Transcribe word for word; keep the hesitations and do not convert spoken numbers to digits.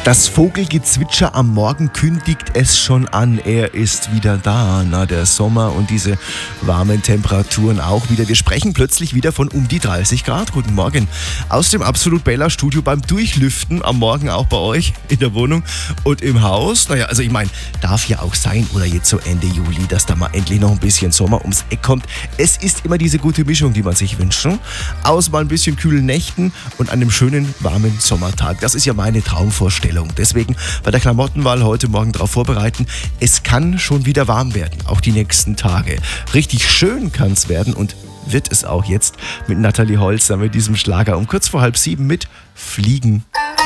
Das Vogelgezwitscher am Morgen kündigt es schon an. Er ist wieder da. Na, der Sommer und diese warmen Temperaturen auch wieder. Wir sprechen plötzlich wieder von um die dreißig Grad. Guten Morgen aus dem Absolut Bella Studio beim Durchlüften. Am Morgen auch bei euch in der Wohnung und im Haus. Naja, also ich meine, darf ja auch sein, oder jetzt so Ende Juli, dass da mal endlich noch ein bisschen Sommer ums Eck kommt. Es ist immer diese gute Mischung, die man sich wünscht. Ne? Aus mal ein bisschen kühlen Nächten und einem schönen, warmen Sommertag. Das ist ja meine Traumvorstellung. Deswegen bei der Klamottenwahl heute Morgen darauf vorbereiten, es kann schon wieder warm werden, auch die nächsten Tage. Richtig schön kann es werden und wird es auch jetzt mit Natalie Holzer, mit diesem Schlager um kurz vor halb sieben mit Fliegen.